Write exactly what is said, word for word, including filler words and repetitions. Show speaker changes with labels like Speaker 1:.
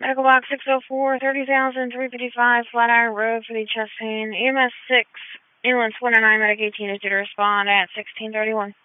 Speaker 1: Medical box six oh four, thirty thousand three fifty-five, Flatiron Road for the chest pain. E M S six, ambulance one oh nine, medic eighteen is due to respond at sixteen thirty-one.